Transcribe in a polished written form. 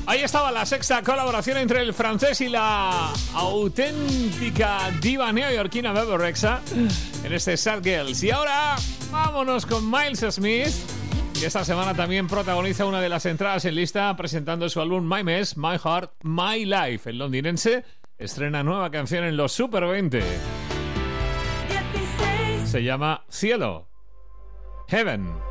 Ahí estaba la sexta colaboración entre el francés y la auténtica diva neoyorquina Bebe Rexha en este Sad Girls. Y ahora vámonos con Miles Smith, que esta semana también protagoniza una de las entradas en lista presentando su álbum My Mess, My Heart, My Life. El londinense estrena nueva canción en los Super 20. Se llama Cielo, Heaven.